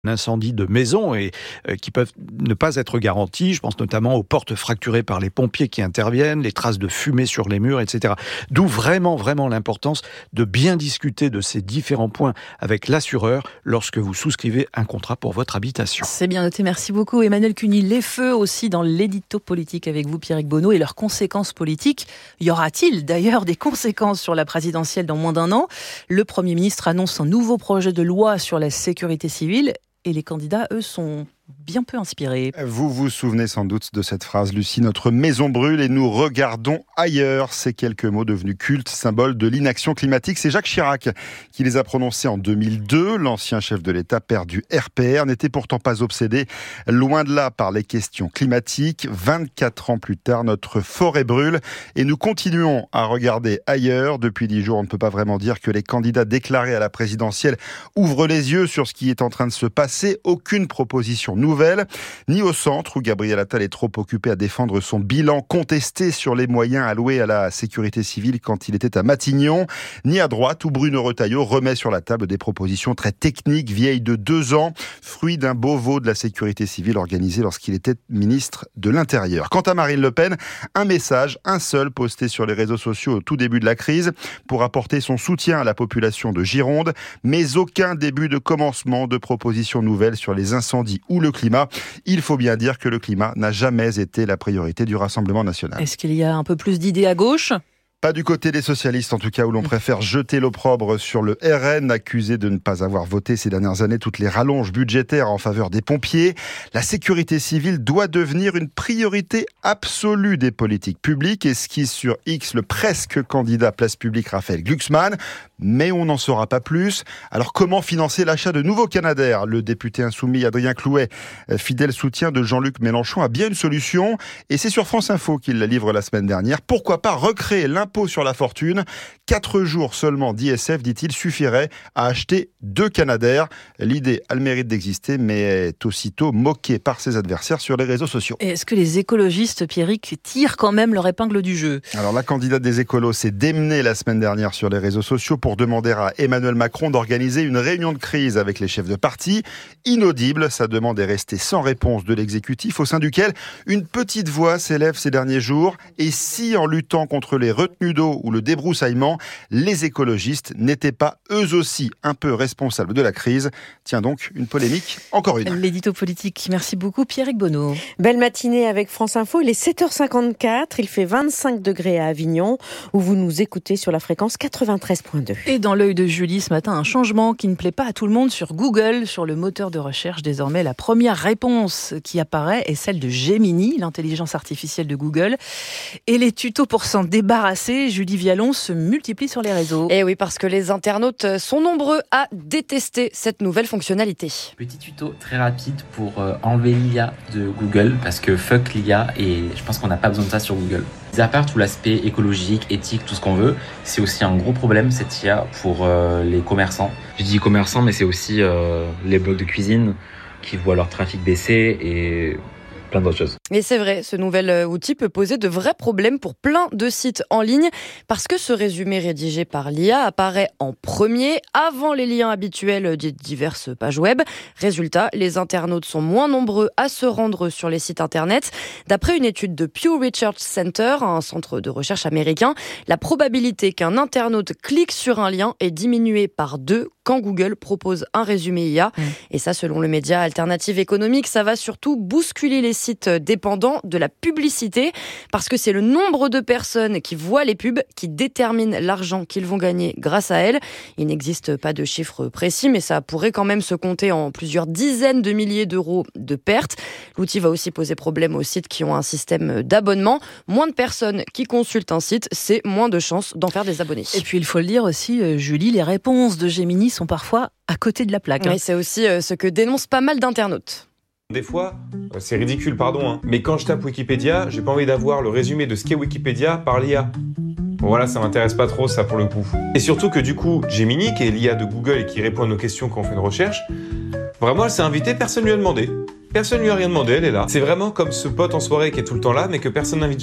incendie de maison et qui peuvent ne pas être garantis. Je pense notamment aux portes fracturées par les pompiers qui interviennent, les traces de fumée sur les murs, etc. D'où vraiment l'importance de bien discuter de ces différents points avec l'assureur lorsque vous souscrivez un contrat pour votre habitation. C'est bien noté, merci beaucoup Emmanuel Cuny. Les feux aussi dans l'édito politique avec vous Pierrick Bonneau et leurs conséquences politiques. Y aura-t-il d'ailleurs des conséquences sur la présidentielle dans moins d'un an ? Le Premier ministre annonce un nouveau projet de loi sur la sécurité civile. Et les candidats, eux, sont bien peu inspirés. Vous vous souvenez sans doute de cette phrase, Lucie, notre maison brûle et nous regardons ailleurs. Ces quelques mots devenus cultes, symbole de l'inaction climatique. C'est Jacques Chirac qui les a prononcés en 2002. L'ancien chef de l'État, père du RPR, n'était pourtant pas obsédé, loin de là, par les questions climatiques. 24 ans plus tard, notre forêt brûle et nous continuons à regarder ailleurs. Depuis 10 jours, on ne peut pas vraiment dire que les candidats déclarés à la présidentielle ouvrent les yeux sur ce qui est en train de se passer. Aucune proposition nouvelle, ni au centre où Gabriel Attal est trop occupé à défendre son bilan contesté sur les moyens alloués à la sécurité civile quand il était à Matignon, ni à droite où Bruno Retailleau remet sur la table des propositions très techniques, vieilles de 2 ans, fruit d'un beau veau de la sécurité civile organisé lorsqu'il était ministre de l'Intérieur. Quant à Marine Le Pen, un message, un seul, posté sur les réseaux sociaux au tout début de la crise pour apporter son soutien à la population de Gironde, mais aucun début de commencement de propositions nouvelles sur les incendies ou le climat. Il faut bien dire que le climat n'a jamais été la priorité du Rassemblement national. Est-ce qu'il y a un peu plus d'idées à gauche ? Pas du côté des socialistes, en tout cas, où l'on préfère jeter l'opprobre sur le RN, accusé de ne pas avoir voté ces dernières années toutes les rallonges budgétaires en faveur des pompiers. La sécurité civile doit devenir une priorité absolue des politiques publiques, esquisse sur X le presque candidat Place Publique Raphaël Glucksmann. Mais on n'en saura pas plus. Alors comment financer l'achat de nouveaux Canadair ? Le député insoumis Adrien Clouet, fidèle soutien de Jean-Luc Mélenchon, a bien une solution. Et c'est sur France Info qu'il la livre la semaine dernière. Pourquoi pas recréer l'impôt sur la fortune ? 4 jours seulement d'ISF, dit-il, suffirait à acheter 2 Canadair. L'idée a le mérite d'exister, mais est aussitôt moquée par ses adversaires sur les réseaux sociaux. Et est-ce que les écologistes, Pierrick, tirent quand même leur épingle du jeu ? Alors la candidate des écolos s'est démenée la semaine dernière sur les réseaux sociaux pour demander à Emmanuel Macron d'organiser une réunion de crise avec les chefs de parti. Inaudible, sa demande est restée sans réponse de l'exécutif, au sein duquel une petite voix s'élève ces derniers jours. Et si, en luttant contre les retenues d'eau ou le débroussaillement, les écologistes n'étaient pas eux aussi un peu responsables de la crise ? Tiens donc, une polémique, encore une. L'édito politique, merci beaucoup Pierrick Bonneau. Belle matinée avec France Info, il est 7h54, il fait 25 degrés à Avignon, où vous nous écoutez sur la fréquence 93.2. Et dans l'œil de Julie, ce matin, un changement qui ne plaît pas à tout le monde sur Google, sur le moteur de recherche. Désormais, la première réponse qui apparaît est celle de Gemini, l'intelligence artificielle de Google. Et les tutos pour s'en débarrasser, Julie Vialon, se multiplient sur les réseaux. Et oui, parce que les internautes sont nombreux à détester cette nouvelle fonctionnalité. Petit tuto très rapide pour enlever l'IA de Google, parce que fuck l'IA, et je pense qu'on n'a pas besoin de ça sur Google. À part tout l'aspect écologique, éthique, tout ce qu'on veut, c'est aussi un gros problème cette IA pour les commerçants. Je dis commerçants, mais c'est aussi les blogs de cuisine qui voient leur trafic baisser et plein d'autres choses. Et c'est vrai, ce nouvel outil peut poser de vrais problèmes pour plein de sites en ligne parce que ce résumé rédigé par l'IA apparaît en premier avant les liens habituels des diverses pages web. Résultat, les internautes sont moins nombreux à se rendre sur les sites internet. D'après une étude de Pew Research Center, un centre de recherche américain, la probabilité qu'un internaute clique sur un lien est diminuée par 2 quand Google propose un résumé IA. Et ça, selon le média Alternative Économique, ça va surtout bousculer les sites dépendants de la publicité parce que c'est le nombre de personnes qui voient les pubs qui détermine l'argent qu'ils vont gagner grâce à elles. Il n'existe pas de chiffre précis, mais ça pourrait quand même se compter en plusieurs dizaines de milliers d'euros de pertes. L'outil va aussi poser problème aux sites qui ont un système d'abonnement. Moins de personnes qui consultent un site, c'est moins de chances d'en faire des abonnés. Et puis il faut le dire aussi, Julie, les réponses de Gemini sont parfois à côté de la plaque. Oui, c'est aussi ce que dénoncent pas mal d'internautes. Des fois, c'est ridicule, pardon, mais quand je tape Wikipédia, j'ai pas envie d'avoir le résumé de ce qu'est Wikipédia par l'IA. Bon, voilà, ça m'intéresse pas trop, ça, pour le coup. Et surtout que du coup, Gemini, qui est l'IA de Google et qui répond à nos questions quand on fait une recherche, vraiment, elle s'est invitée, personne lui a demandé. Personne lui a rien demandé, elle est là. C'est vraiment comme ce pote en soirée qui est tout le temps là, mais que personne n'invite jamais.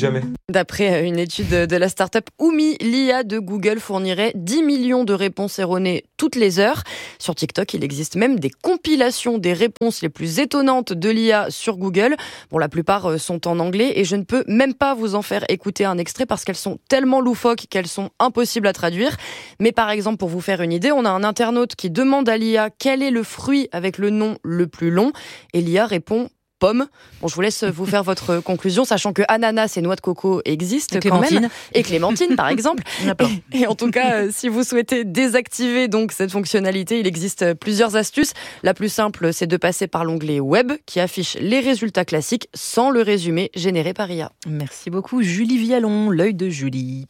D'après une étude de la start-up Oumi, l'IA de Google fournirait 10 millions de réponses erronées toutes les heures. Sur TikTok, il existe même des compilations des réponses les plus étonnantes de l'IA sur Google. Bon, la plupart sont en anglais et je ne peux même pas vous en faire écouter un extrait parce qu'elles sont tellement loufoques qu'elles sont impossibles à traduire. Mais par exemple, pour vous faire une idée, on a un internaute qui demande à l'IA quel est le fruit avec le nom le plus long et l'IA répond pomme. Bon, je vous laisse vous faire votre conclusion, sachant que ananas et noix de coco existent quand même. Et clémentine, par exemple. Et en tout cas, si vous souhaitez désactiver donc cette fonctionnalité, il existe plusieurs astuces. La plus simple, c'est de passer par l'onglet web qui affiche les résultats classiques sans le résumé généré par IA. Merci beaucoup, Julie Vialon, l'œil de Julie.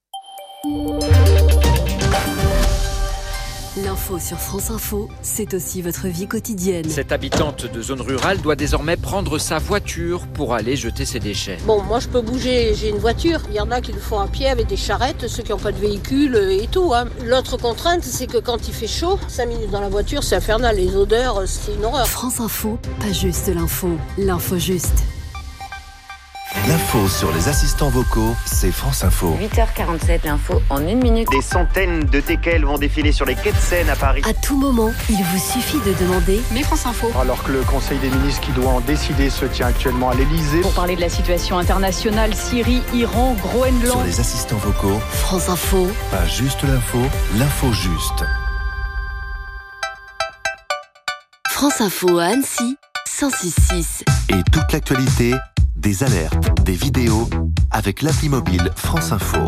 L'info sur France Info, c'est aussi votre vie quotidienne. Cette habitante de zone rurale doit désormais prendre sa voiture pour aller jeter ses déchets. Bon, moi je peux bouger, j'ai une voiture. Il y en a qui le font à pied avec des charrettes, ceux qui n'ont pas de véhicule et tout. L'autre contrainte, c'est que quand il fait chaud, 5 minutes dans la voiture, c'est infernal. Les odeurs, c'est une horreur. France Info, pas juste l'info, l'info juste. L'info sur les assistants vocaux, c'est France Info. 8h47, l'info en 1 minute. Des centaines de teckels vont défiler sur les quais de Seine à Paris. À tout moment, il vous suffit de demander « Mais France Info ». Alors que le Conseil des ministres qui doit en décider se tient actuellement à l'Elysée. Pour parler de la situation internationale, Syrie, Iran, Groenland. Sur les assistants vocaux, France Info. Pas juste l'info, l'info juste. France Info à Annecy, 106.6. Et toute l'actualité, des alertes, des vidéos, avec l'appli mobile France Info.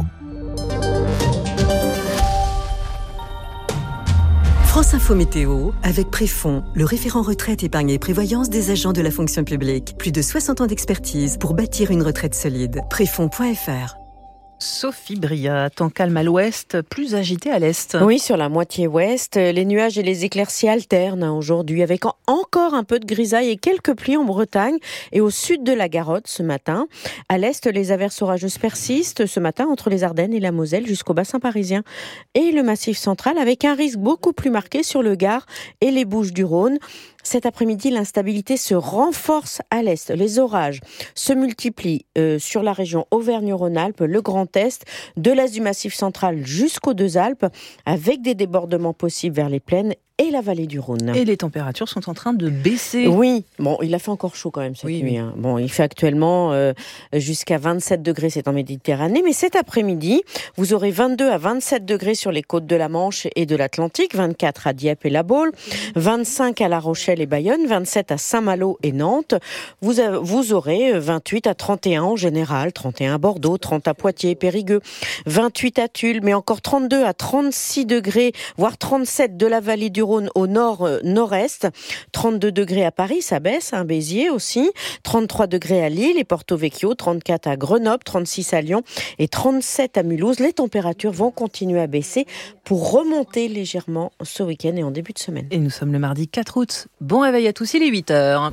France Info Météo, avec Préfonds, le référent retraite, épargne et prévoyance des agents de la fonction publique. Plus de 60 ans d'expertise pour bâtir une retraite solide. Préfonds.fr. Sophie Bria, temps calme à l'ouest, plus agité à l'est. Oui, sur la moitié ouest, les nuages et les éclaircies alternent aujourd'hui, avec encore un peu de grisaille et quelques pluies en Bretagne et au sud de la Garonne ce matin. À l'est, les averses orageuses persistent ce matin entre les Ardennes et la Moselle jusqu'au bassin parisien et le Massif central, avec un risque beaucoup plus marqué sur le Gard et les Bouches-du-Rhône. Cet après-midi, l'instabilité se renforce à l'est. Les orages se multiplient sur la région Auvergne-Rhône-Alpes, le Grand Est, de l'est du Massif central jusqu'aux Deux Alpes, avec des débordements possibles vers les plaines et la vallée du Rhône. Et les températures sont en train de baisser. Oui, bon, il a fait encore chaud quand même cette nuit. Hein. Bon, il fait actuellement jusqu'à 27 degrés, c'est en Méditerranée, mais cet après-midi, vous aurez 22 à 27 degrés sur les côtes de la Manche et de l'Atlantique, 24 à Dieppe et La Baule, 25 à La Rochelle et Bayonne, 27 à Saint-Malo et Nantes. Vous aurez 28 à 31 en général, 31 à Bordeaux, 30 à Poitiers et Périgueux, 28 à Tulle, mais encore 32 à 36 degrés, voire 37 de la vallée du Rhône au nord-nord-est, 32 degrés à Paris, ça baisse, Béziers aussi, 33 degrés à Lille et Porto Vecchio, 34 à Grenoble, 36 à Lyon et 37 à Mulhouse. Les températures vont continuer à baisser pour remonter légèrement ce week-end et en début de semaine. Et nous sommes le mardi 4 août. Bon réveil à tous, il est 8h.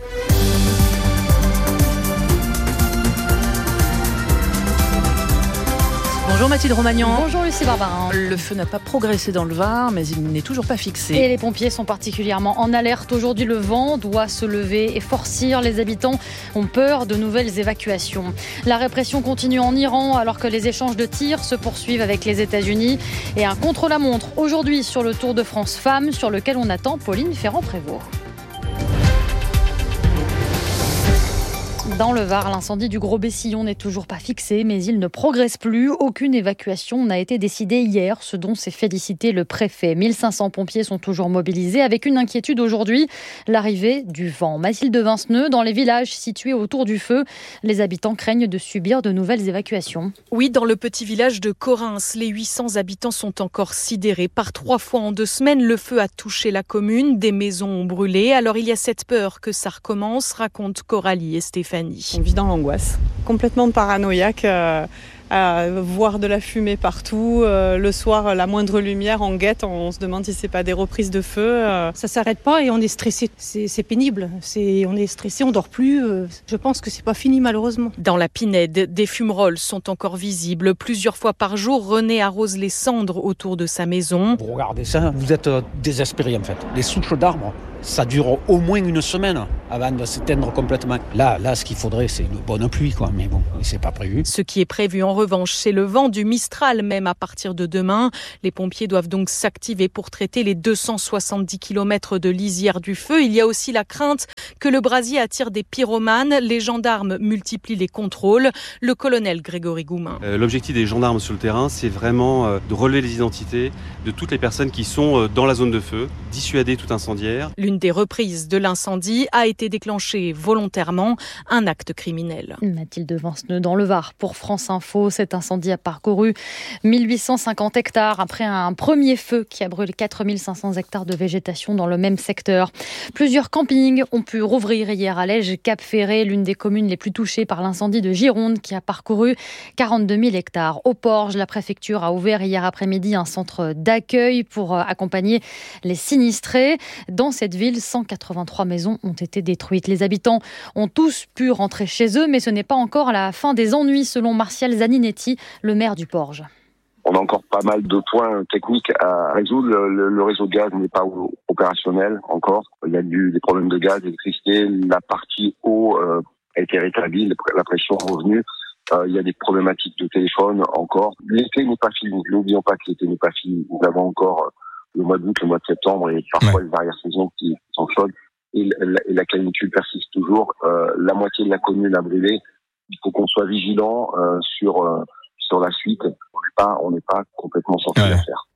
Bonjour Mathilde Romagnan. Bonjour Lucie Barbarin. Le feu n'a pas progressé dans le Var, mais il n'est toujours pas fixé. Et les pompiers sont particulièrement en alerte. Aujourd'hui, le vent doit se lever et forcir. Les habitants ont peur de nouvelles évacuations. La répression continue en Iran alors que les échanges de tirs se poursuivent avec les États-Unis. Et un contre-la-montre aujourd'hui sur le Tour de France Femmes sur lequel on attend Pauline Ferrand-Prévot. Dans le Var, l'incendie du Gros Bessillon n'est toujours pas fixé, mais il ne progresse plus. Aucune évacuation n'a été décidée hier, ce dont s'est félicité le préfet. 1500 pompiers sont toujours mobilisés, avec une inquiétude aujourd'hui, l'arrivée du vent. Mathilde Vinceneux, dans les villages situés autour du feu, les habitants craignent de subir de nouvelles évacuations. Oui, dans le petit village de Corrins, les 800 habitants sont encore sidérés. Par 3 fois en 2 semaines, le feu a touché la commune, des maisons ont brûlé. Alors il y a cette peur que ça recommence, racontent Coralie et Stéphanie. On vit dans l'angoisse, complètement paranoïaque, à voir de la fumée partout. Le soir, la moindre lumière, on guette, on se demande si c'est pas des reprises de feu. Ça s'arrête pas et on est stressé. C'est pénible. On est stressé, on dort plus. Je pense que c'est pas fini malheureusement. Dans la Pinède, des fumerolles sont encore visibles. Plusieurs fois par jour, René arrose les cendres autour de sa maison. Vous regardez ça, vous êtes désespéré en fait. Les souches d'arbres, ça dure au moins une semaine avant de s'éteindre complètement. Là, ce qu'il faudrait, c'est une bonne pluie, quoi. Mais bon, c'est pas prévu. Ce qui est prévu en revanche, c'est le vent du Mistral, même à partir de demain. Les pompiers doivent donc s'activer pour traiter les 270 km de lisière du feu. Il y a aussi la crainte que le brasier attire des pyromanes. Les gendarmes multiplient les contrôles. Le colonel Grégory Goumin. L'objectif des gendarmes sur le terrain, c'est vraiment de relever les identités de toutes les personnes qui sont dans la zone de feu, dissuader tout incendiaire. L'une des reprises de l'incendie a été déclenchée volontairement, un acte criminel. Mathilde Vinceneux dans le Var pour France Info. Cet incendie a parcouru 1850 hectares après un premier feu qui a brûlé 4500 hectares de végétation dans le même secteur. Plusieurs campings ont pu rouvrir hier à Lège, Cap-Ferré, l'une des communes les plus touchées par l'incendie de Gironde qui a parcouru 42 000 hectares. Au Porge, la préfecture a ouvert hier après-midi un centre d'accueil pour accompagner les sinistrés. Dans cette ville, 183 maisons ont été détruites. Les habitants ont tous pu rentrer chez eux, mais ce n'est pas encore la fin des ennuis, selon Martial Zaninetti, le maire du Porge. On a encore pas mal de points techniques à résoudre. Le réseau de gaz n'est pas opérationnel encore. Il y a des problèmes de gaz, d'électricité. La partie eau a été rétablie, la pression est revenue. Il y a des problématiques de téléphone encore. L'été n'est pas fini. N'oublions pas que l'été n'est pas fini. Nous avons encore le mois d'août, le mois de septembre et parfois les arrière-saisons qui sont chaudes. Et la canicule persiste toujours. La moitié de la commune a brûlé. Il faut qu'on soit vigilant sur la suite. On n'est pas complètement sorti d'affaire.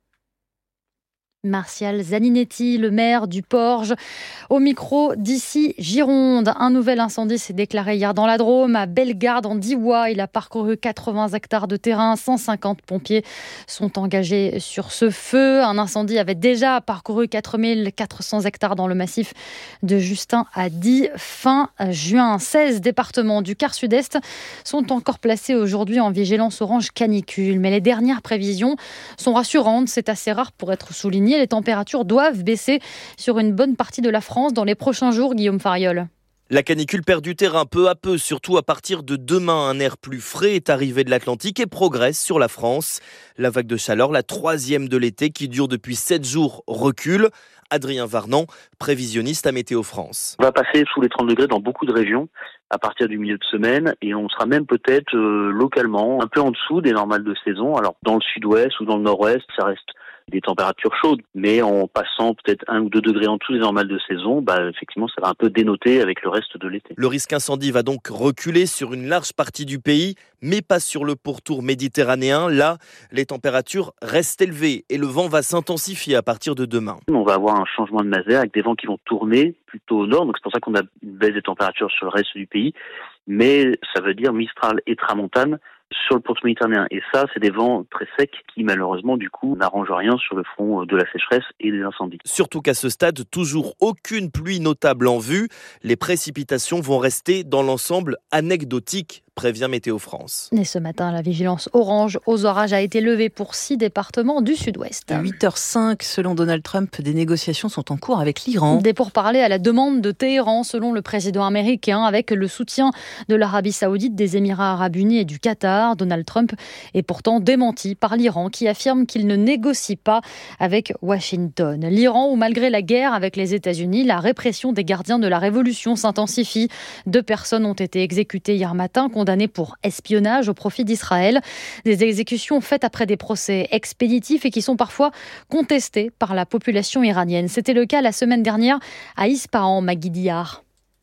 Martial Zaninetti, le maire du Porge, au micro d'ici Gironde. Un nouvel incendie s'est déclaré hier dans la Drôme, à Bellegarde, en Diois. Il a parcouru 80 hectares de terrain. 150 pompiers sont engagés sur ce feu. Un incendie avait déjà parcouru 4400 hectares dans le massif de Justin à Die. Fin juin, 16 départements du quart sud-est sont encore placés aujourd'hui en vigilance orange canicule. Mais les dernières prévisions sont rassurantes. C'est assez rare pour être souligné. Les températures doivent baisser sur une bonne partie de la France dans les prochains jours, Guillaume Fariol. La canicule perd du terrain peu à peu, surtout à partir de demain. Un air plus frais est arrivé de l'Atlantique et progresse sur la France. La vague de chaleur, la troisième de l'été qui dure depuis 7 jours, recule. Adrien Varnan, prévisionniste à Météo France. On va passer sous les 30 degrés dans beaucoup de régions à partir du milieu de semaine et on sera même peut-être localement un peu en dessous des normales de saison. Alors dans le sud-ouest ou dans le nord-ouest, ça reste des températures chaudes, mais en passant peut-être 1 ou 2 degrés en dessous des normales de saison, effectivement, ça va un peu dénoter avec le reste de l'été. Le risque incendie va donc reculer sur une large partie du pays, mais pas sur le pourtour méditerranéen. Là, les températures restent élevées et le vent va s'intensifier à partir de demain. On va avoir un changement de masse d'air avec des vents qui vont tourner plutôt au nord, donc c'est pour ça qu'on a une baisse des températures sur le reste du pays, mais ça veut dire Mistral et Tramontane sur le pourtour méditerranéen. Et ça, c'est des vents très secs qui, malheureusement, du coup, n'arrangent rien sur le front de la sécheresse et des incendies. Surtout qu'à ce stade, toujours aucune pluie notable en vue. Les précipitations vont rester dans l'ensemble anecdotiques, prévient Météo France. Et ce matin, la vigilance orange aux orages a été levée pour 6 départements du sud-ouest. À 8h05, selon Donald Trump, des négociations sont en cours avec l'Iran. Des pourparlers à la demande de Téhéran, selon le président américain, avec le soutien de l'Arabie Saoudite, des Émirats Arabes Unis et du Qatar. Donald Trump est pourtant démenti par l'Iran, qui affirme qu'il ne négocie pas avec Washington. L'Iran, où malgré la guerre avec les États-Unis, la répression des gardiens de la révolution s'intensifie. 2 personnes ont été exécutées hier matin, condamnées pour espionnage au profit d'Israël. Des exécutions faites après des procès expéditifs et qui sont parfois contestés par la population iranienne. C'était le cas la semaine dernière à Ispahan, Magui Diar.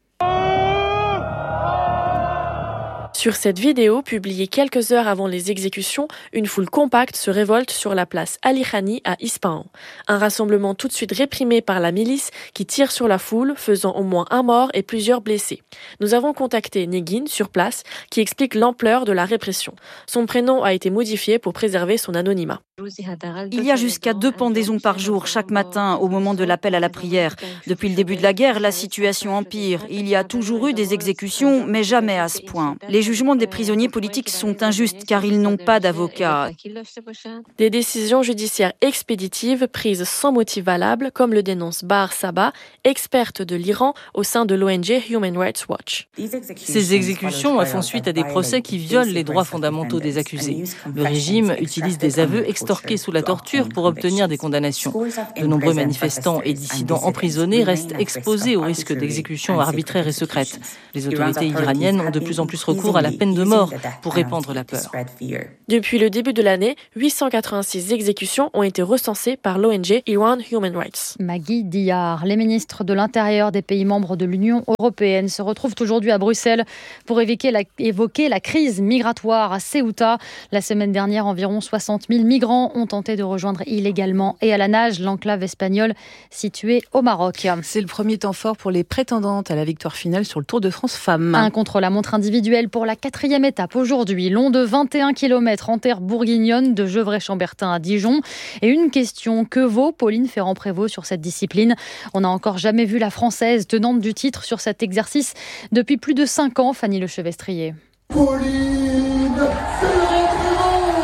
Sur cette vidéo, publiée quelques heures avant les exécutions, une foule compacte se révolte sur la place Ali Khani à Ispahan. Un rassemblement tout de suite réprimé par la milice qui tire sur la foule, faisant au moins 1 mort et plusieurs blessés. Nous avons contacté Negin sur place, qui explique l'ampleur de la répression. Son prénom a été modifié pour préserver son anonymat. Il y a jusqu'à 2 pendaisons par jour, chaque matin, au moment de l'appel à la prière. Depuis le début de la guerre, la situation empire. Il y a toujours eu des exécutions, mais jamais à ce point. Les juges jugements des prisonniers politiques sont injustes car ils n'ont pas d'avocat. Des décisions judiciaires expéditives prises sans motif valable, comme le dénonce Bahar Sabah, experte de l'Iran au sein de l'ONG Human Rights Watch. Ces exécutions font suite à des procès qui violent les droits fondamentaux des accusés. Le régime utilise des aveux extorqués sous la torture pour obtenir des condamnations. De nombreux manifestants et dissidents emprisonnés restent exposés au risque d'exécution arbitraire et secrète. Les autorités iraniennes ont de plus en plus recours à la peine de mort pour répandre la peur. Depuis le début de l'année, 886 exécutions ont été recensées par l'ONG Iran Human Rights. Magui Diar, les ministres de l'Intérieur des pays membres de l'Union européenne se retrouvent aujourd'hui à Bruxelles pour évoquer la crise migratoire à Ceuta. La semaine dernière, environ 60 000 migrants ont tenté de rejoindre illégalement et à la nage l'enclave espagnole située au Maroc. C'est le premier temps fort pour les prétendantes à la victoire finale sur le Tour de France Femmes. Un contre-la-montre individuel pour la 4e étape aujourd'hui, long de 21 km en terre bourguignonne de Gevrey-Chambertin à Dijon. Et une question, que vaut Pauline Ferrand-Prévot sur cette discipline ? On n'a encore jamais vu la Française tenante du titre sur cet exercice depuis plus de 5 ans, Fanny Lechevestrier. Pauline Ferrand-Prévot !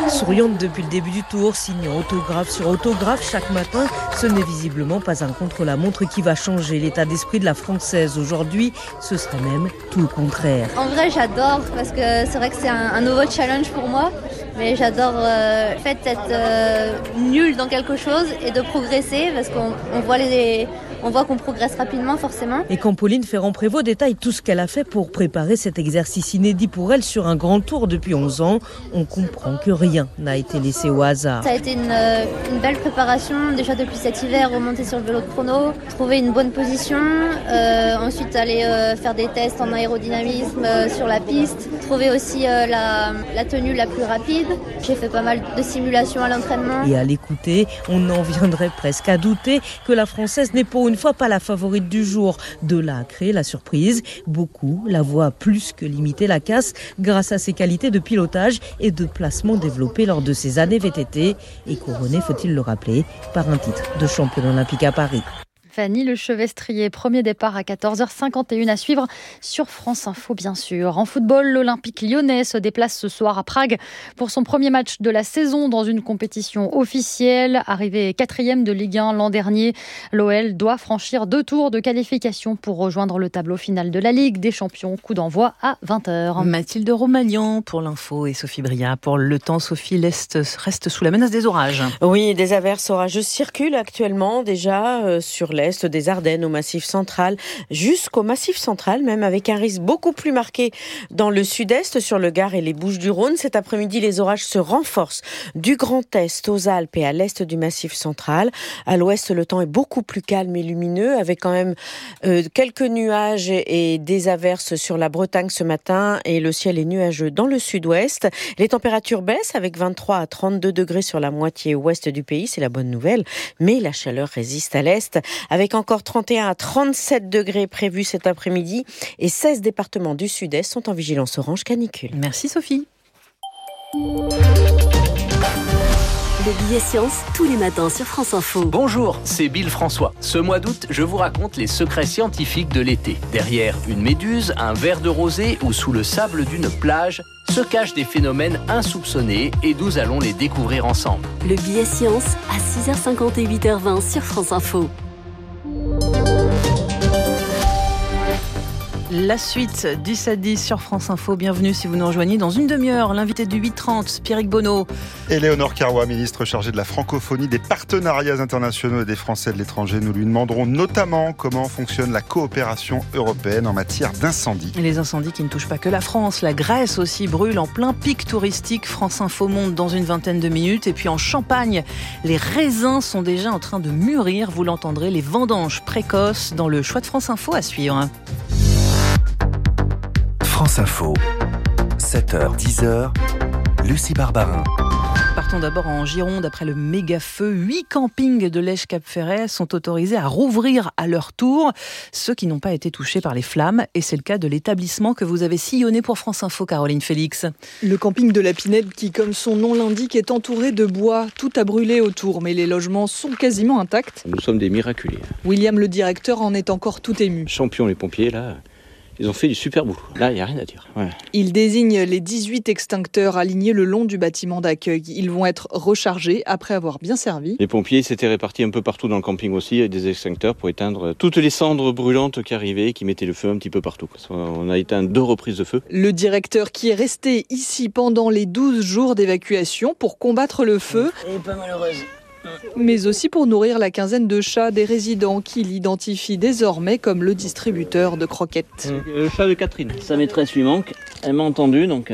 Souriante depuis le début du tour, signant autographe sur autographe chaque matin, ce n'est visiblement pas un contre-la-montre qui va changer l'état d'esprit de la Française aujourd'hui. Ce serait même tout le contraire. En vrai, j'adore parce que c'est vrai que c'est un nouveau challenge pour moi. Mais j'adore le fait d'être nul dans quelque chose et de progresser parce qu'on voit qu'on progresse rapidement forcément. Et quand Pauline Ferrand-Prévot détaille tout ce qu'elle a fait pour préparer cet exercice inédit pour elle sur un grand tour depuis 11 ans, on comprend que rien n'a été laissé au hasard. Ça a été une belle préparation, déjà depuis cet hiver, remonter sur le vélo de chrono, trouver une bonne position, ensuite aller faire des tests en aérodynamisme sur la piste, trouver aussi la tenue la plus rapide. J'ai fait pas mal de simulations à l'entraînement. Et à l'écouter, on en viendrait presque à douter que la Française n'est pour une fois pas la favorite du jour. De là à créer la surprise, beaucoup la voient plus que limiter la casse grâce à ses qualités de pilotage et de placement développées lors de ses années VTT et couronnées, faut-il le rappeler, par un titre de championne olympique à Paris. Fanny Lechevestrier, premier départ à 14h51 à suivre sur France Info bien sûr. En football, l'Olympique lyonnais se déplace ce soir à Prague pour son premier match de la saison dans une compétition officielle. Arrivé 4e de Ligue 1 l'an dernier, l'OL doit franchir 2 tours de qualification pour rejoindre le tableau final de la Ligue des Champions. Coup d'envoi à 20h. Mathilde Romagnan pour l'info et Sophie Bria pour le temps. Sophie, l'Est reste sous la menace des orages. Oui, des averses orageuses circulent actuellement déjà sur l'Est des Ardennes au Massif central, jusqu'au Massif central, même avec un risque beaucoup plus marqué dans le sud-est, sur le Gard et les Bouches-du-Rhône. Cet après-midi, les orages se renforcent du Grand Est aux Alpes et à l'est du Massif central. À l'ouest, le temps est beaucoup plus calme et lumineux, avec quand même quelques nuages et des averses sur la Bretagne ce matin, et le ciel est nuageux dans le sud-ouest. Les températures baissent avec 23 à 32 degrés sur la moitié ouest du pays, c'est la bonne nouvelle, mais la chaleur résiste à l'est, avec encore 31 à 37 degrés prévus cet après-midi, et 16 départements du sud-est sont en vigilance orange canicule. Merci Sophie. Le billet science, tous les matins sur France Info. Bonjour, c'est Bill François. Ce mois d'août, je vous raconte les secrets scientifiques de l'été. Derrière une méduse, un verre de rosée ou sous le sable d'une plage, se cachent des phénomènes insoupçonnés et nous allons les découvrir ensemble. Le billet science à 6h50 et 8h20 sur France Info. La suite du 7-10 sur France Info. Bienvenue si vous nous rejoignez dans une demi-heure. L'invité du 8-30, Pierrick Bonneau. Et Léonore Carrois, ministre chargée de la francophonie, des partenariats internationaux et des Français de l'étranger. Nous lui demanderons notamment comment fonctionne la coopération européenne en matière d'incendie. Et les incendies qui ne touchent pas que la France. La Grèce aussi brûle en plein pic touristique. France Info monte dans une vingtaine de minutes. Et puis en Champagne, les raisins sont déjà en train de mûrir. Vous l'entendrez, les vendanges précoces dans le choix de France Info à suivre. France Info, 7h, 10h, Lucie Barbarin. Partons d'abord en Gironde. Après le méga feu, 8 campings de Lège-Cap-Ferret sont autorisés à rouvrir à leur tour, ceux qui n'ont pas été touchés par les flammes. Et c'est le cas de l'établissement que vous avez sillonné pour France Info, Caroline Félix. Le camping de la Pinède qui, comme son nom l'indique, est entouré de bois. Tout a brûlé autour, mais les logements sont quasiment intacts. Nous sommes des miraculés. William, le directeur, en est encore tout ému. Champion les pompiers, là. Ils ont fait du super boulot. Là, il n'y a rien à dire. Ouais. Il désigne les 18 extincteurs alignés le long du bâtiment d'accueil. Ils vont être rechargés après avoir bien servi. Les pompiers s'étaient répartis un peu partout dans le camping aussi, avec des extincteurs pour éteindre toutes les cendres brûlantes qui arrivaient, qui mettaient le feu un petit peu partout. On a éteint 2 reprises de feu. Le directeur qui est resté ici pendant les 12 jours d'évacuation pour combattre le feu. Elle est pas malheureuse. Mais aussi pour nourrir la quinzaine de chats des résidents qui l'identifient désormais comme le distributeur de croquettes. Le chat de Catherine. Sa maîtresse lui manque. Elle m'a entendu donc...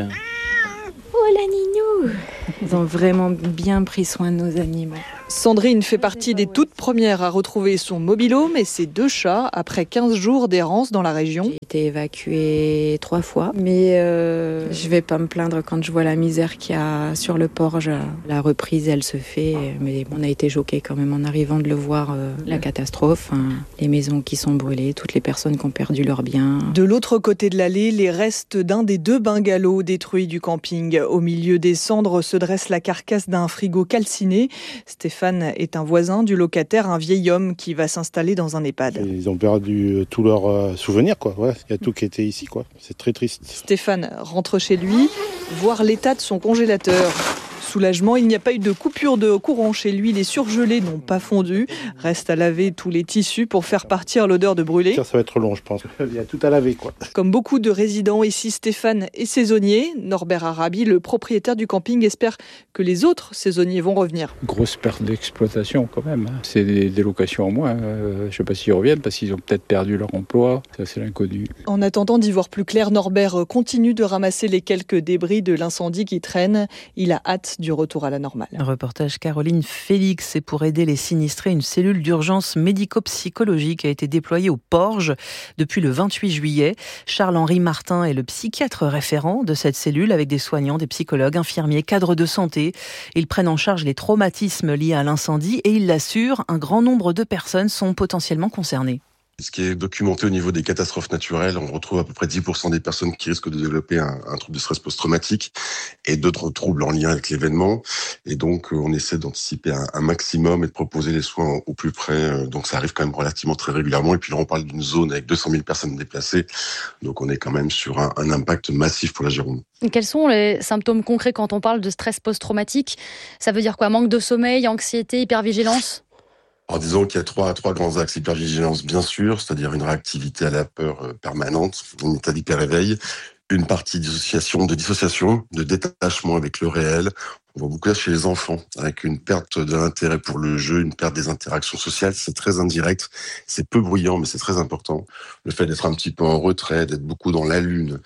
Oh la ninou! Ils ont vraiment bien pris soin de nos animaux. Sandrine fait partie des toutes premières à retrouver son mobilo, mais ses 2 chats, après 15 jours d'errance dans la région. J'ai été évacuée 3 fois, mais je vais pas me plaindre quand je vois la misère qu'il y a sur le Porge. La reprise, elle se fait, mais on a été choqués quand même en arrivant de le voir, la catastrophe, hein, les maisons qui sont brûlées, toutes les personnes qui ont perdu leurs biens. De l'autre côté de l'allée, les restes d'un des 2 bungalows détruits du camping. Au milieu des cendres se dresse la carcasse d'un frigo calciné. Stéphane est un voisin du locataire, un vieil homme qui va s'installer dans un EHPAD. Ils ont perdu tous leurs souvenirs, quoi. Ouais, il y a tout qui était ici, quoi. C'est très triste. Stéphane rentre chez lui, voir l'état de son congélateur. Soulagement, il n'y a pas eu de coupure de courant chez lui, les surgelés n'ont pas fondu. Reste à laver tous les tissus pour faire partir l'odeur de brûlé. Ça va être long, je pense. Il y a tout à laver, quoi. Comme beaucoup de résidents ici, Stéphane est saisonnier. Norbert Arabi, le propriétaire du camping, espère que les autres saisonniers vont revenir. Grosse perte d'exploitation quand même. C'est des locations en moins. Je ne sais pas s'ils reviennent parce qu'ils ont peut-être perdu leur emploi. Ça, c'est l'inconnu. En attendant d'y voir plus clair, Norbert continue de ramasser les quelques débris de l'incendie qui traînent. Il a hâte du retour à la normale. Un reportage Caroline Félix. Et pour aider les sinistrés, une cellule d'urgence médico-psychologique a été déployée au Porge depuis le 28 juillet. Charles-Henri Martin est le psychiatre référent de cette cellule avec des soignants, des psychologues, infirmiers, cadres de santé. Ils prennent en charge les traumatismes liés à l'incendie et ils l'assurent, un grand nombre de personnes sont potentiellement concernées. Ce qui est documenté au niveau des catastrophes naturelles, on retrouve à peu près 10% des personnes qui risquent de développer un trouble de stress post-traumatique et d'autres troubles en lien avec l'événement. Et donc, on essaie d'anticiper un maximum et de proposer les soins au plus près. Donc, ça arrive quand même relativement très régulièrement. Et puis là, on parle d'une zone avec 200 000 personnes déplacées. Donc, on est quand même sur un impact massif pour la Gironde. Quels sont les symptômes concrets quand on parle de stress post-traumatique? Ça veut dire quoi? Manque de sommeil, anxiété, hypervigilance? Alors disons qu'il y a trois grands axes. Hypervigilance, bien sûr, c'est-à-dire une réactivité à la peur permanente, un état d'hyper-éveil, une partie de dissociation, de détachement avec le réel. On voit beaucoup ça chez les enfants, avec une perte de l'intérêt pour le jeu, une perte des interactions sociales. C'est très indirect, c'est peu bruyant, mais c'est très important. Le fait d'être un petit peu en retrait, d'être beaucoup dans la lune,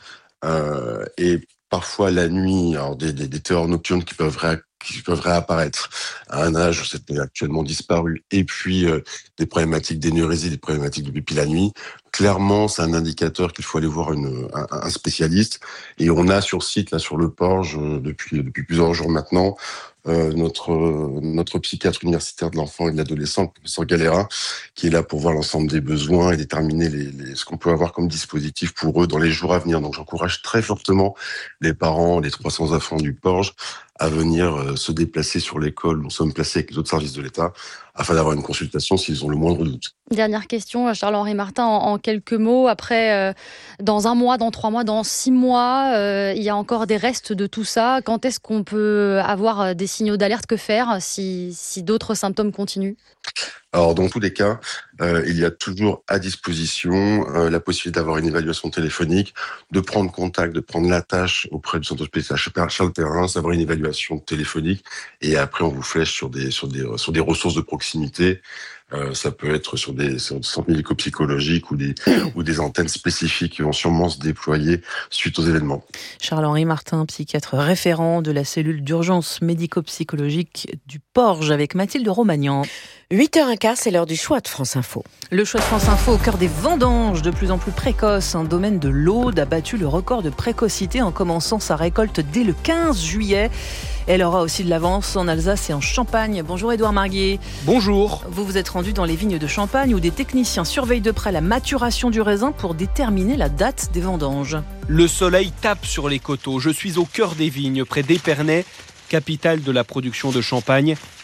et parfois la nuit, alors des terreurs nocturnes qui peuvent réapparaître à un âge où c'était actuellement disparu, et puis des problématiques d'énurésie, des problématiques de pipi la nuit. Clairement, c'est un indicateur qu'il faut aller voir un spécialiste. Et on a sur site, là sur le Porge, depuis plusieurs jours maintenant, notre psychiatre universitaire de l'enfant et de l'adolescent, le professeur Galera, qui est là pour voir l'ensemble des besoins et déterminer ce qu'on peut avoir comme dispositif pour eux dans les jours à venir. Donc j'encourage très fortement les parents, les 300 enfants du Porge, à venir se déplacer sur l'école où nous sommes placés avec les autres services de l'État, afin d'avoir une consultation s'ils ont le moindre doute. Dernière question, Charles-Henri Martin, en quelques mots. Après, dans 1 mois, dans 3 mois, dans 6 mois, il y a encore des restes de tout ça. Quand est-ce qu'on peut avoir des signaux d'alerte? Que faire si d'autres symptômes continuent? Alors, dans tous les cas, il y a toujours à disposition la possibilité d'avoir une évaluation téléphonique, de prendre contact, de prendre l'attache auprès du centre hospitalier Charles Perrin, d'avoir une évaluation téléphonique, et après on vous flèche sur des ressources de proximité. Ça peut être sur des centres médico-psychologiques ou des antennes spécifiques qui vont sûrement se déployer suite aux événements. Charles-Henri Martin, psychiatre référent de la cellule d'urgence médico-psychologique du Porge avec Mathilde Romagnan. 8h15, c'est l'heure du choix de France Info. Le choix de France Info au cœur des vendanges de plus en plus précoces. Un domaine de l'Aude a battu le record de précocité en commençant sa récolte dès le 15 juillet. Elle aura aussi de l'avance en Alsace et en Champagne. Bonjour Édouard Marguier. Bonjour. Vous vous êtes rendu dans les vignes de Champagne où des techniciens surveillent de près la maturation du raisin pour déterminer la date des vendanges. Le soleil tape sur les coteaux. Je suis au cœur des vignes, près d'Épernay, capitale de la production de champagne.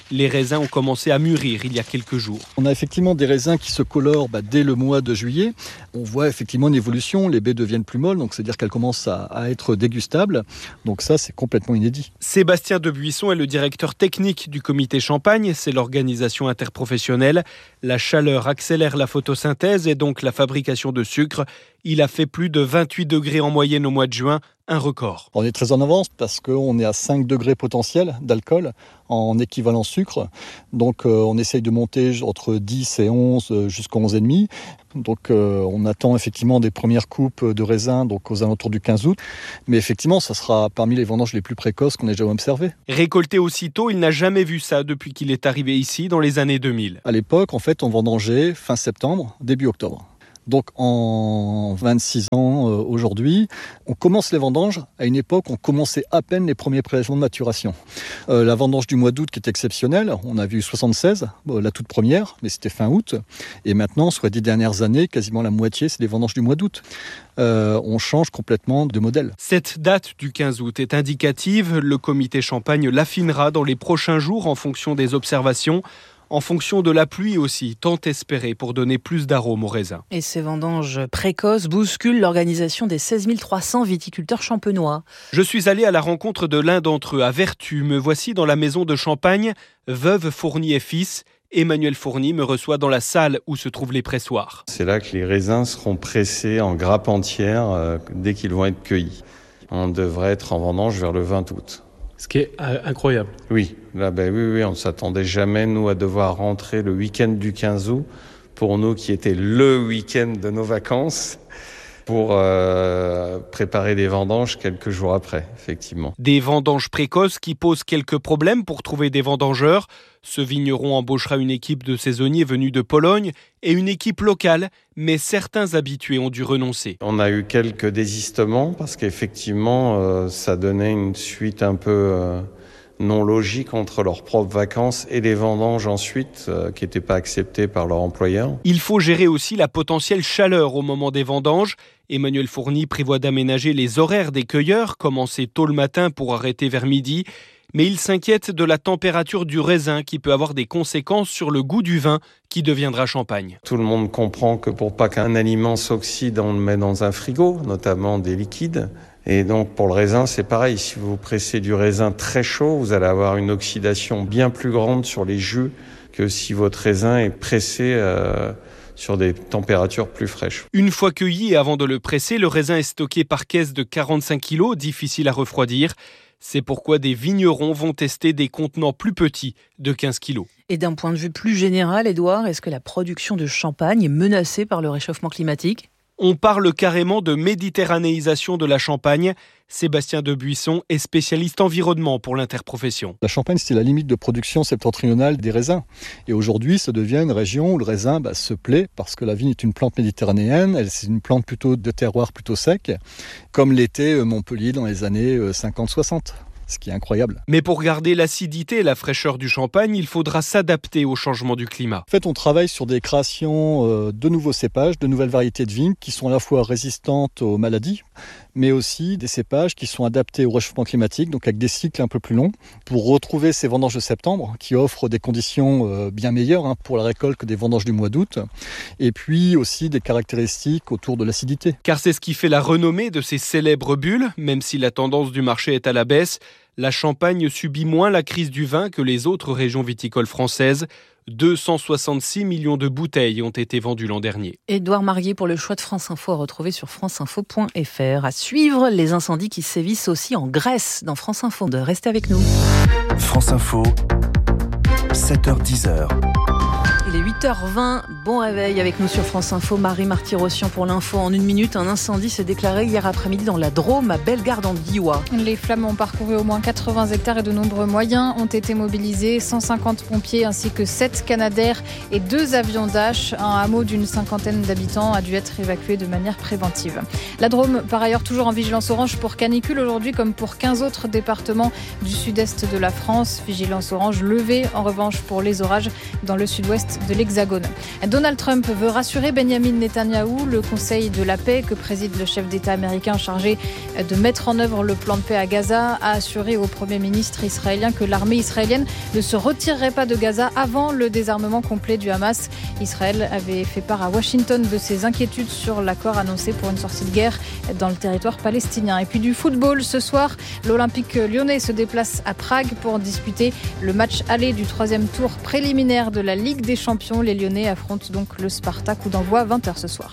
Les raisins ont commencé à mûrir il y a quelques jours. On a effectivement des raisins qui se colorent dès le mois de juillet. On voit effectivement une évolution, les baies deviennent plus molles, donc c'est-à-dire qu'elles commencent à être dégustables. Donc ça, c'est complètement inédit. Sébastien Debuisson est le directeur technique du comité Champagne, c'est l'organisation interprofessionnelle. La chaleur accélère la photosynthèse et donc la fabrication de sucre. Il a fait plus de 28 degrés en moyenne au mois de juin, un record. On est très en avance parce qu'on est à 5 degrés potentiels d'alcool en équivalent sucre. Donc on essaye de monter entre 10 et 11 jusqu'à 11,5. Donc on attend effectivement des premières coupes de raisins donc aux alentours du 15 août. Mais effectivement, ça sera parmi les vendanges les plus précoces qu'on ait jamais observées. Récolté aussitôt, il n'a jamais vu ça depuis qu'il est arrivé ici dans les années 2000. À l'époque, en fait, on vendangeait fin septembre, début octobre. Donc en 26 ans aujourd'hui, on commence les vendanges. À une époque, on commençait à peine les premiers prélèvements de maturation. La vendange du mois d'août qui est exceptionnelle, on a vu 76, la toute première, mais c'était fin août. Et maintenant, sur les 10 dernières années, quasiment la moitié, c'est les vendanges du mois d'août. On change complètement de modèle. Cette date du 15 août est indicative. Le comité Champagne l'affinera dans les prochains jours en fonction des observations. En fonction de la pluie aussi, tant espérée pour donner plus d'arômes aux raisins. Et ces vendanges précoces bousculent l'organisation des 16 300 viticulteurs champenois. Je suis allé à la rencontre de l'un d'entre eux, à Vertu. Me voici dans la maison de Champagne, veuve Fourny et fils. Emmanuel Fourny me reçoit dans la salle où se trouvent les pressoirs. C'est là que les raisins seront pressés en grappe entière dès qu'ils vont être cueillis. On devrait être en vendange vers le 20 août. Ce qui est incroyable. Oui, là, oui, on ne s'attendait jamais, nous, à devoir rentrer le week-end du 15 août, pour nous qui était le week-end de nos vacances, pour préparer des vendanges quelques jours après, effectivement. Des vendanges précoces qui posent quelques problèmes pour trouver des vendangeurs. Ce vigneron embauchera une équipe de saisonniers venus de Pologne et une équipe locale, mais certains habitués ont dû renoncer. On a eu quelques désistements parce qu'effectivement, ça donnait une suite un peu non logique entre leurs propres vacances et les vendanges ensuite, qui n'étaient pas acceptées par leur employeur. Il faut gérer aussi la potentielle chaleur au moment des vendanges. Emmanuel Fourny prévoit d'aménager les horaires des cueilleurs, commencer tôt le matin pour arrêter vers midi. Mais il s'inquiète de la température du raisin qui peut avoir des conséquences sur le goût du vin qui deviendra champagne. Tout le monde comprend que pour pas qu'un aliment s'oxyde, on le met dans un frigo, notamment des liquides. Et donc pour le raisin, c'est pareil. Si vous pressez du raisin très chaud, vous allez avoir une oxydation bien plus grande sur les jus que si votre raisin est pressé sur des températures plus fraîches. Une fois cueilli et avant de le presser, le raisin est stocké par caisse de 45 kg, difficile à refroidir. C'est pourquoi des vignerons vont tester des contenants plus petits de 15 kg. Et d'un point de vue plus général, Édouard, est-ce que la production de champagne est menacée par le réchauffement climatique ? On parle carrément de méditerranéisation de la Champagne. Sébastien Debuisson est spécialiste environnement pour l'interprofession. La Champagne, c'est la limite de production septentrionale des raisins. Et aujourd'hui, ça devient une région où le raisin se plaît parce que la vigne est une plante méditerranéenne. C'est une plante plutôt de terroir plutôt sec, comme l'était Montpellier dans les années 50-60. Ce qui est incroyable. Mais pour garder l'acidité et la fraîcheur du champagne, il faudra s'adapter au changement du climat. En fait, on travaille sur des créations de nouveaux cépages, de nouvelles variétés de vignes qui sont à la fois résistantes aux maladies, mais aussi des cépages qui sont adaptés au réchauffement climatique, donc avec des cycles un peu plus longs, pour retrouver ces vendanges de septembre qui offrent des conditions bien meilleures pour la récolte que des vendanges du mois d'août, et puis aussi des caractéristiques autour de l'acidité. Car c'est ce qui fait la renommée de ces célèbres bulles, même si la tendance du marché est à la baisse. La Champagne subit moins la crise du vin que les autres régions viticoles françaises. 266 millions de bouteilles ont été vendues l'an dernier. Édouard Marguet pour le choix de France Info à retrouver sur franceinfo.fr. À suivre les incendies qui sévissent aussi en Grèce dans France Info. Restez avec nous. France Info, 7h-10h. Il est 8h20, bon réveil avec nous sur France Info. Marie Marty-Rossian pour l'info. En une minute, un incendie s'est déclaré hier après-midi dans la Drôme, à Bellegarde en Diois. Les flammes ont parcouru au moins 80 hectares et de nombreux moyens ont été mobilisés. 150 pompiers ainsi que 7 Canadair et 2 avions Dash. Un hameau d'une 50aine d'habitants a dû être évacué de manière préventive. La Drôme, par ailleurs, toujours en vigilance orange pour canicule aujourd'hui, comme pour 15 autres départements du sud-est de la France. Vigilance orange levée, en revanche, pour les orages dans le sud-ouest de l'Hexagone. Donald Trump veut rassurer Benjamin Netanyahou. Le Conseil de la paix que préside le chef d'État américain chargé de mettre en œuvre le plan de paix à Gaza a assuré au Premier ministre israélien que l'armée israélienne ne se retirerait pas de Gaza avant le désarmement complet du Hamas. Israël avait fait part à Washington de ses inquiétudes sur l'accord annoncé pour une sortie de guerre dans le territoire palestinien. Et puis du football, ce soir, l'Olympique lyonnais se déplace à Prague pour disputer le match aller du 3e tour préliminaire de la Ligue des Champions. Les Lyonnais affrontent donc le Sparta, coup d'envoi 20h ce soir.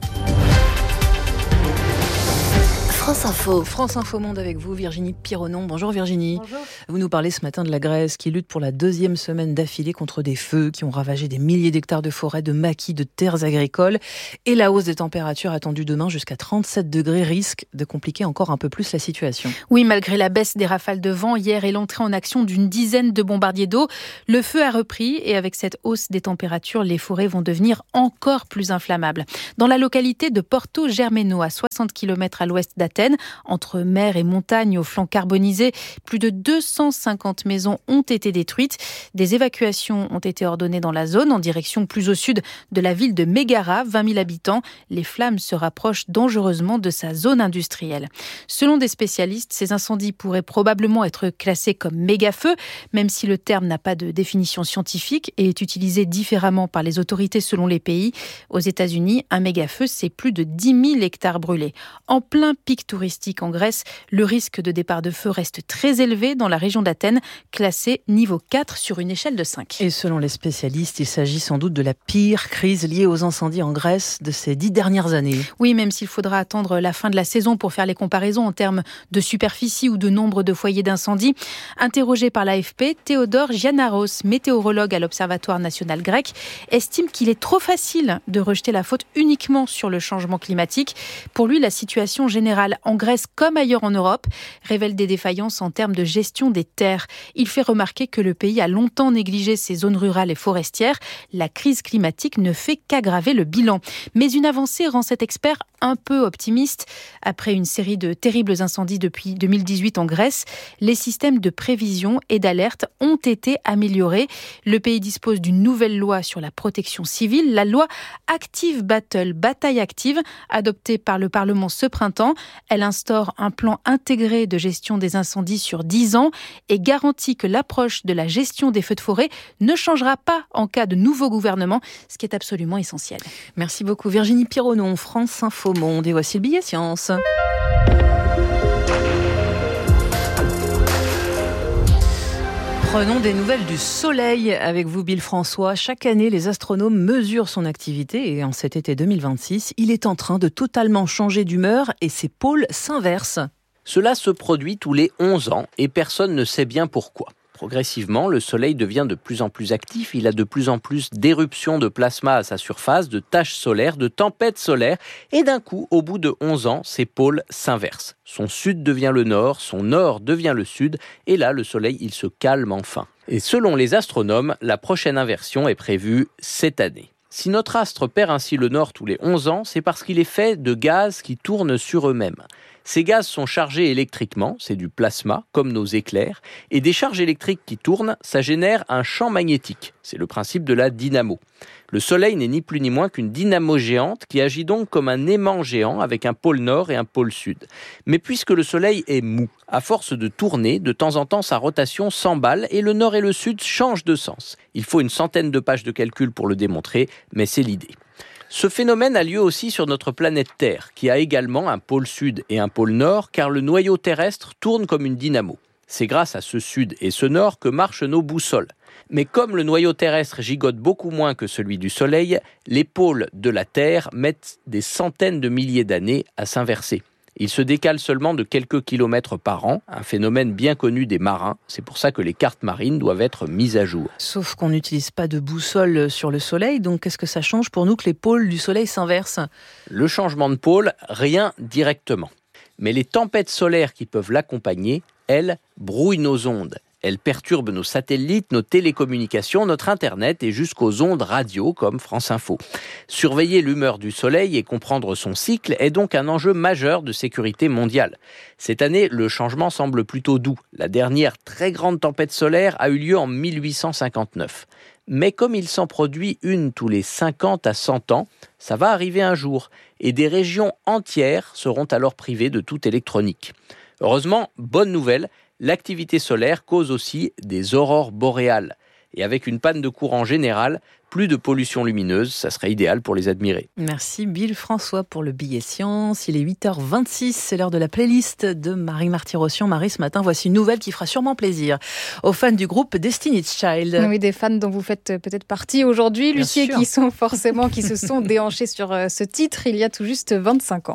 France Info Monde avec vous, Virginie Pironon. Bonjour Virginie. Bonjour. Vous nous parlez ce matin de la Grèce qui lutte pour la 2e semaine d'affilée contre des feux qui ont ravagé des milliers d'hectares de forêts, de maquis, de terres agricoles. Et la hausse des températures attendue demain jusqu'à 37 degrés risque de compliquer encore un peu plus la situation. Oui, malgré la baisse des rafales de vent hier et l'entrée en action d'une dizaine de bombardiers d'eau, le feu a repris et avec cette hausse des températures, les forêts vont devenir encore plus inflammables. Dans la localité de Porto Germeno, à 60 km à l'ouest d'Athènes, entre mer et montagne au flanc carbonisé, plus de 250 maisons ont été détruites. Des évacuations ont été ordonnées dans la zone, en direction plus au sud de la ville de Mégara, 20 000 habitants. Les flammes se rapprochent dangereusement de sa zone industrielle. Selon des spécialistes, ces incendies pourraient probablement être classés comme méga-feux, même si le terme n'a pas de définition scientifique et est utilisé différemment par les autorités selon les pays. Aux États-Unis, un méga-feu, c'est plus de 10 000 hectares brûlés. En plein pic touristique en Grèce, le risque de départ de feu reste très élevé dans la région d'Athènes, classé niveau 4 sur une échelle de 5. Et selon les spécialistes, il s'agit sans doute de la pire crise liée aux incendies en Grèce de ces 10 dernières années. Oui, même s'il faudra attendre la fin de la saison pour faire les comparaisons en termes de superficie ou de nombre de foyers d'incendie. Interrogé par l'AFP, Théodore Giannaros, météorologue à l'Observatoire national grec, estime qu'il est trop facile de rejeter la faute uniquement sur le changement climatique. Pour lui, la situation générale en Grèce comme ailleurs en Europe révèle des défaillances en termes de gestion des terres. Il fait remarquer que le pays a longtemps négligé ses zones rurales et forestières. La crise climatique ne fait qu'aggraver le bilan. Mais une avancée rend cet expert un peu optimiste. Après une série de terribles incendies depuis 2018 en Grèce, les systèmes de prévision et d'alerte ont été améliorés. Le pays dispose d'une nouvelle loi sur la protection civile, la loi Active Battle, bataille active, adoptée par le Parlement ce printemps. Elle instaure un plan intégré de gestion des incendies sur 10 ans et garantit que l'approche de la gestion des feux de forêt ne changera pas en cas de nouveau gouvernement, ce qui est absolument essentiel. Merci beaucoup Virginie Pironon, France Info Monde. Et voici le billet science. Prenons des nouvelles du Soleil avec vous, Bill François. Chaque année, les astronomes mesurent son activité et en cet été 2026, il est en train de totalement changer d'humeur et ses pôles s'inversent. Cela se produit tous les 11 ans et personne ne sait bien pourquoi. Progressivement, le Soleil devient de plus en plus actif, il a de plus en plus d'éruptions de plasma à sa surface, de taches solaires, de tempêtes solaires, et d'un coup, au bout de 11 ans, ses pôles s'inversent. Son sud devient le nord, son nord devient le sud, et là, le Soleil, il se calme enfin. Et selon les astronomes, la prochaine inversion est prévue cette année. Si notre astre perd ainsi le nord tous les 11 ans, c'est parce qu'il est fait de gaz qui tournent sur eux-mêmes. Ces gaz sont chargés électriquement, c'est du plasma, comme nos éclairs, et des charges électriques qui tournent, ça génère un champ magnétique. C'est le principe de la dynamo. Le Soleil n'est ni plus ni moins qu'une dynamo géante qui agit donc comme un aimant géant avec un pôle nord et un pôle sud. Mais puisque le Soleil est mou, à force de tourner, de temps en temps sa rotation s'emballe et le nord et le sud changent de sens. Il faut une centaine de pages de calcul pour le démontrer, mais c'est l'idée. Ce phénomène a lieu aussi sur notre planète Terre, qui a également un pôle sud et un pôle nord, car le noyau terrestre tourne comme une dynamo. C'est grâce à ce sud et ce nord que marchent nos boussoles. Mais comme le noyau terrestre gigote beaucoup moins que celui du Soleil, les pôles de la Terre mettent des centaines de milliers d'années à s'inverser. Il se décale seulement de quelques kilomètres par an, un phénomène bien connu des marins. C'est pour ça que les cartes marines doivent être mises à jour. Sauf qu'on n'utilise pas de boussole sur le Soleil, donc qu'est-ce que ça change pour nous que les pôles du Soleil s'inversent ? Le changement de pôle, rien directement. Mais les tempêtes solaires qui peuvent l'accompagner, elles, brouillent nos ondes. Elles perturbent nos satellites, nos télécommunications, notre Internet et jusqu'aux ondes radio comme France Info. Surveiller l'humeur du Soleil et comprendre son cycle est donc un enjeu majeur de sécurité mondiale. Cette année, le changement semble plutôt doux. La dernière très grande tempête solaire a eu lieu en 1859. Mais comme il s'en produit une tous les 50 à 100 ans, ça va arriver un jour. Et des régions entières seront alors privées de toute électronique. Heureusement, bonne nouvelle, l'activité solaire cause aussi des aurores boréales. Et avec une panne de courant générale, plus de pollution lumineuse, ça serait idéal pour les admirer. Merci Bill François pour le billet science. Il est 8h26, c'est l'heure de la playlist de Marie Marty-Rossian. Marie, ce matin, voici une nouvelle qui fera sûrement plaisir aux fans du groupe Destiny's Child. Oui, des fans dont vous faites peut-être partie aujourd'hui, Lucie, et qui se sont déhanchés sur ce titre il y a tout juste 25 ans.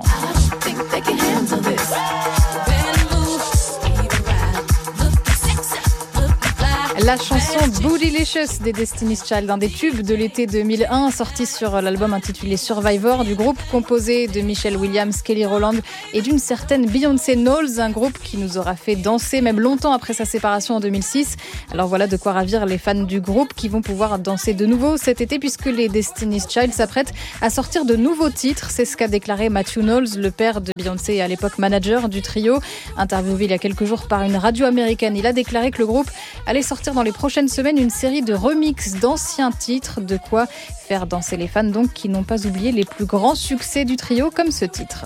La chanson Bootylicious des Destiny's Child, un des tubes de l'été 2001, sorti sur l'album intitulé Survivor du groupe composé de Michelle Williams, Kelly Rowland et d'une certaine Beyoncé Knowles, un groupe qui nous aura fait danser même longtemps après sa séparation en 2006. Alors voilà de quoi ravir les fans du groupe qui vont pouvoir danser de nouveau cet été puisque les Destiny's Child s'apprêtent à sortir de nouveaux titres. C'est ce qu'a déclaré Matthew Knowles, le père de Beyoncé et à l'époque manager du trio. Interviewé il y a quelques jours par une radio américaine, il a déclaré que le groupe allait sortir dans les prochaines semaines une série de remixes d'anciens titres, de quoi faire danser les fans donc qui n'ont pas oublié les plus grands succès du trio comme ce titre.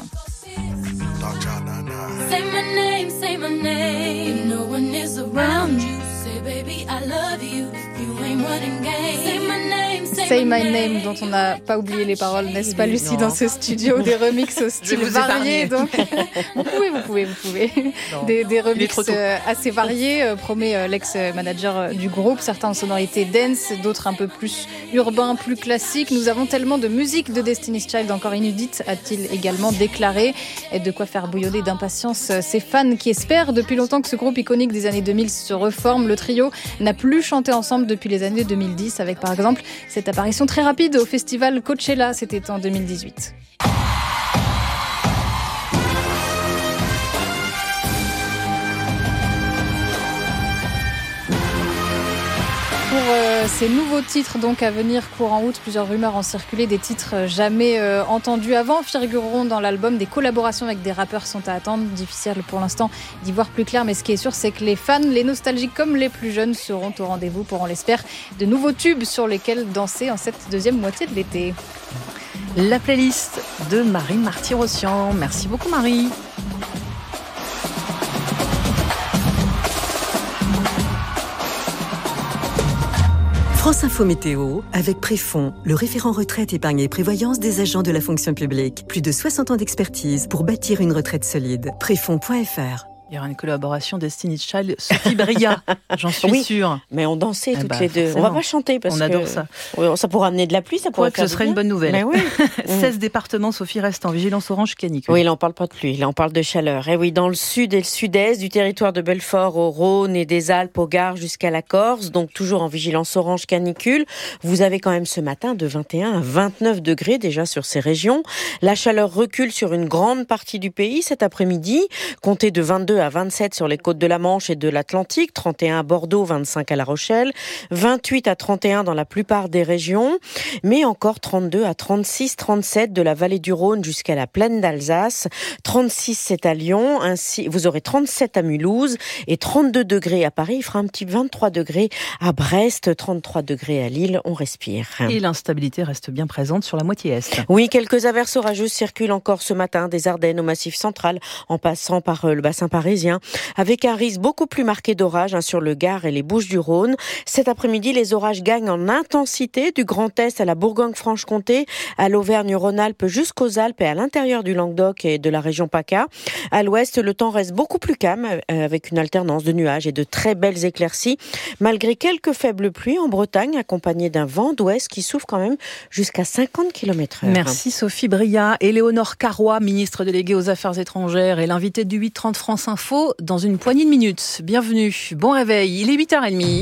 Say my name, say my name. No one is around you. Say baby I love you. You ain't running game. Say my name. Say My Name, dont on n'a pas oublié les paroles, n'est-ce pas Lucie, dans ce studio, des remixes au style varié. Donc, vous pouvez. Des remixes assez variés, promet l'ex-manager du groupe, certains en sonorité dance, d'autres un peu plus urbain, plus classique. Nous avons tellement de musique de Destiny's Child encore inédite, a-t-il également déclaré, et de quoi faire bouillonner d'impatience ces fans qui espèrent depuis longtemps que ce groupe iconique des années 2000 se reforme. Le trio n'a plus chanté ensemble depuis les années 2010, avec par exemple cette apparition très rapide au festival Coachella, c'était en 2018. Pour ces nouveaux titres donc à venir courant août, plusieurs rumeurs ont circulé, des titres jamais entendus avant figureront dans l'album. Des collaborations avec des rappeurs sont à attendre, difficile pour l'instant d'y voir plus clair, mais ce qui est sûr c'est que les fans, les nostalgiques comme les plus jeunes seront au rendez-vous pour, on l'espère, de nouveaux tubes sur lesquels danser en cette deuxième moitié de l'été. La playlist de Marie Marty-Rossian. Merci beaucoup Marie. France Info Météo avec Préfond, le référent retraite, épargne et prévoyance des agents de la fonction publique. Plus de 60 ans d'expertise pour bâtir une retraite solide. Préfond.fr. Il y aura une collaboration Destiny's Child, Sophie Bria, j'en suis sûre. Mais on dansait toutes les deux. On va pas chanter parce on adore ça. Ça pourrait amener de la pluie, ça pourrait faire ce serait une bonne nouvelle. Mais oui. 16 départements, Sophie, reste en vigilance orange canicule. Oui, il n'en parle pas de pluie, il en parle de chaleur. Et oui, dans le sud et le sud-est du territoire de Belfort au Rhône et des Alpes au Gard jusqu'à la Corse, donc toujours en vigilance orange canicule. Vous avez quand même ce matin de 21 à 29 degrés déjà sur ces régions. La chaleur recule sur une grande partie du pays cet après-midi. Comptez de 22 à 27 sur les côtes de la Manche et de l'Atlantique, 31 à Bordeaux, 25 à La Rochelle, 28 à 31 dans la plupart des régions, mais encore 32 à 36, 37 de la vallée du Rhône jusqu'à la plaine d'Alsace, 36 c'est à Lyon, ainsi vous aurez 37 à Mulhouse et 32 degrés à Paris, il fera un petit 23 degrés à Brest, 33 degrés à Lille, on respire. Et l'instabilité reste bien présente sur la moitié est. Oui, quelques averses orageuses circulent encore ce matin des Ardennes au Massif central, en passant par le bassin parisien, avec un risque beaucoup plus marqué d'orage sur le Gard et les Bouches-du-Rhône. Cet après-midi, les orages gagnent en intensité du Grand Est à la Bourgogne-Franche-Comté, à l'Auvergne-Rhône-Alpes jusqu'aux Alpes et à l'intérieur du Languedoc et de la région PACA. À l'ouest, le temps reste beaucoup plus calme, avec une alternance de nuages et de très belles éclaircies, malgré quelques faibles pluies en Bretagne, accompagnées d'un vent d'ouest qui souffle quand même jusqu'à 50 km/h. Merci Sophie Bria. Éléonore Carrois, ministre déléguée aux Affaires étrangères, et l'invitée du 8h30 France Info dans une poignée de minutes. Bienvenue, bon réveil, il est 8h30.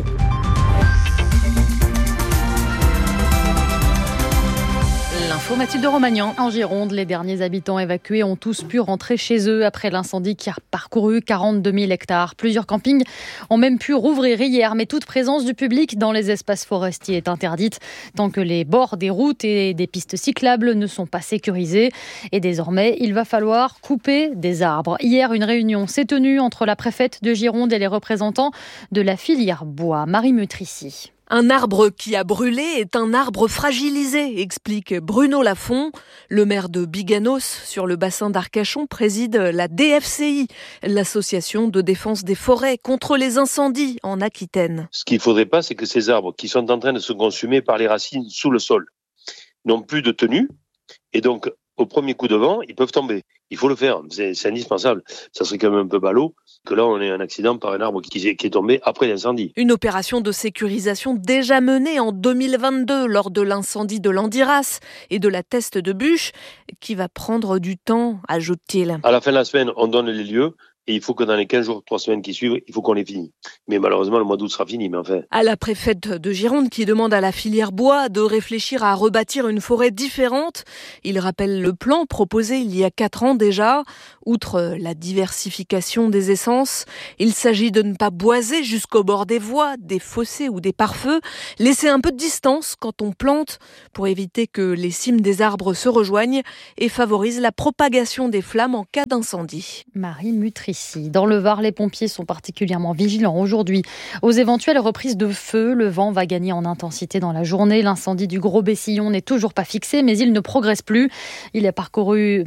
L'info, Mathilde Romagnan. En Gironde, les derniers habitants évacués ont tous pu rentrer chez eux après l'incendie qui a parcouru 42 000 hectares. Plusieurs campings ont même pu rouvrir hier, mais toute présence du public dans les espaces forestiers est interdite tant que les bords des routes et des pistes cyclables ne sont pas sécurisés. Et désormais, il va falloir couper des arbres. Hier, une réunion s'est tenue entre la préfète de Gironde et les représentants de la filière bois. Marie Meutrici. Un arbre qui a brûlé est un arbre fragilisé, explique Bruno Lafont. Le maire de Biganos, sur le bassin d'Arcachon, préside la DFCI, l'association de défense des forêts contre les incendies en Aquitaine. Ce qu'il ne faudrait pas, c'est que ces arbres qui sont en train de se consumer par les racines sous le sol n'ont plus de tenue et donc au premier coup de vent, ils peuvent tomber. Il faut le faire, c'est indispensable. Ça serait quand même un peu ballot que là on ait un accident par un arbre qui est tombé après l'incendie. Une opération de sécurisation déjà menée en 2022 lors de l'incendie de l'Andiras et de la Teste de Bûche qui va prendre du temps, ajoute-t-il. À la fin de la semaine, on donne les lieux. Et il faut que dans les 15 jours, 3 semaines qui suivent, il faut qu'on les finisse. Mais malheureusement, le mois d'août sera fini, mais enfin. À la préfète de Gironde qui demande à la filière bois de réfléchir à rebâtir une forêt différente. Il rappelle le plan proposé il y a 4 ans déjà. Outre la diversification des essences, il s'agit de ne pas boiser jusqu'au bord des voies, des fossés ou des pare-feux. Laisser un peu de distance quand on plante pour éviter que les cimes des arbres se rejoignent et favorise la propagation des flammes en cas d'incendie. Marie Mutri. Dans le Var, les pompiers sont particulièrement vigilants aujourd'hui aux éventuelles reprises de feu. Le vent va gagner en intensité dans la journée. L'incendie du Gros Bessillon n'est toujours pas fixé, mais il ne progresse plus. Il a parcouru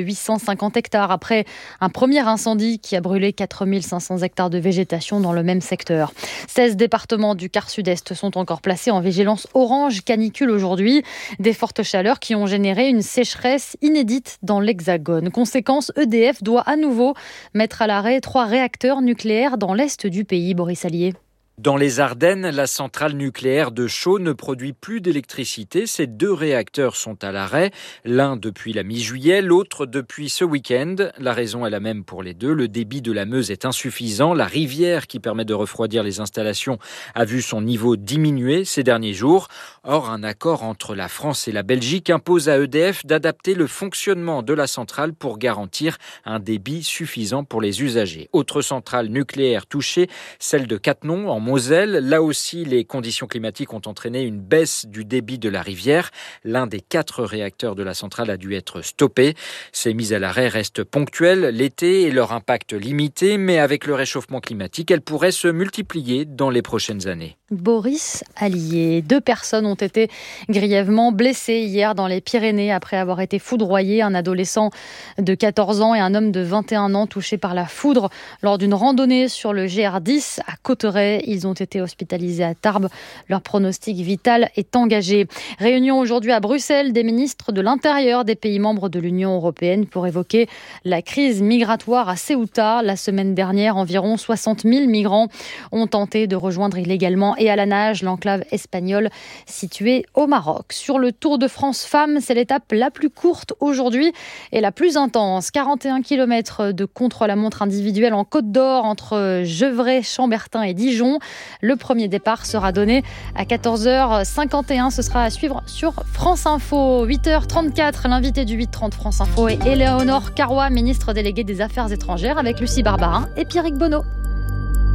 1850 hectares après un premier incendie qui a brûlé 4500 hectares de végétation dans le même secteur. 16 départements du quart sud-est sont encore placés en vigilance orange canicule aujourd'hui. Des fortes chaleurs qui ont généré une sécheresse inédite dans l'Hexagone. Conséquence, EDF doit à nouveau mettre à l'arrêt 3 réacteurs nucléaires dans l'est du pays. Boris Allier. Dans les Ardennes, la centrale nucléaire de Chaux ne produit plus d'électricité. Ces 2 réacteurs sont à l'arrêt, l'un depuis la mi-juillet, l'autre depuis ce week-end. La raison est la même pour les 2. Le débit de la Meuse est insuffisant. La rivière qui permet de refroidir les installations a vu son niveau diminuer ces derniers jours. Or, un accord entre la France et la Belgique impose à EDF d'adapter le fonctionnement de la centrale pour garantir un débit suffisant pour les usagers. Autre centrale nucléaire touchée, celle de Cattenom en Moselle. Là aussi, les conditions climatiques ont entraîné une baisse du débit de la rivière. L'un des 4 réacteurs de la centrale a dû être stoppé. Ces mises à l'arrêt restent ponctuelles l'été et leur impact limité, mais avec le réchauffement climatique, elles pourraient se multiplier dans les prochaines années. Boris Allier. 2 personnes ont été grièvement blessées hier dans les Pyrénées après avoir été foudroyés. Un adolescent de 14 ans et un homme de 21 ans touchés par la foudre lors d'une randonnée sur le GR10 à Cauterets. Ils ont été hospitalisés à Tarbes. Leur pronostic vital est engagé. Réunion aujourd'hui à Bruxelles des ministres de l'Intérieur des pays membres de l'Union européenne pour évoquer la crise migratoire à Ceuta. La semaine dernière, environ 60 000 migrants ont tenté de rejoindre illégalement et à la nage l'enclave espagnole située au Maroc. Sur le Tour de France Femmes, c'est l'étape la plus courte aujourd'hui et la plus intense. 41 km de contre-la-montre individuelle en Côte d'Or entre Gevrey, Chambertin et Dijon. Le premier départ sera donné à 14h51. Ce sera à suivre sur France Info. 8h34, l'invité du 8h30 France Info est Éléonore Carrois, ministre déléguée des Affaires étrangères avec Lucie Barbarin et Pierrick Bonneau.